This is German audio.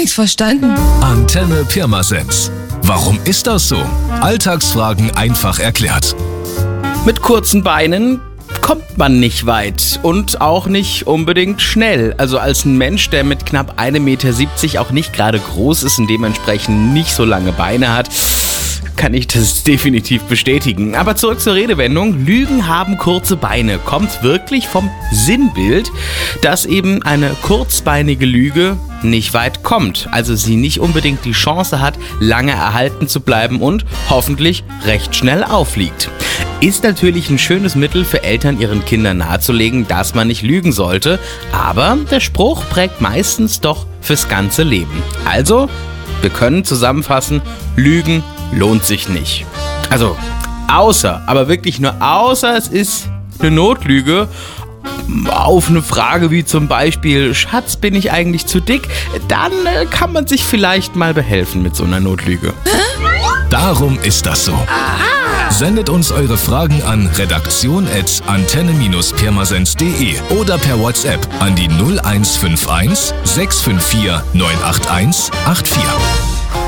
nichts verstanden. Antenne Pirmasens. Warum ist das so? Alltagsfragen einfach erklärt. Mit kurzen Beinen kommt man nicht weit und auch nicht unbedingt schnell. Also als ein Mensch, der mit knapp 1,70 Meter auch nicht gerade groß ist und dementsprechend nicht so lange Beine hat, kann ich das definitiv bestätigen. Aber zurück zur Redewendung. Lügen haben kurze Beine. Kommt wirklich vom Sinnbild, dass eben eine kurzbeinige Lüge nicht weit kommt. Also sie nicht unbedingt die Chance hat, lange erhalten zu bleiben und hoffentlich recht schnell auffliegt. Ist natürlich ein schönes Mittel für Eltern, ihren Kindern nahezulegen, dass man nicht lügen sollte. Aber der Spruch prägt meistens doch fürs ganze Leben. Also, wir können zusammenfassen, Lügen lohnt sich nicht. Also, aber wirklich nur außer es ist eine Notlüge. Auf eine Frage wie zum Beispiel, Schatz, bin ich eigentlich zu dick? Dann kann man sich vielleicht mal behelfen mit so einer Notlüge. Darum ist das so. Sendet uns eure Fragen an redaktion@antenne-pirmasens.de oder per WhatsApp an die 0151 654 981 84.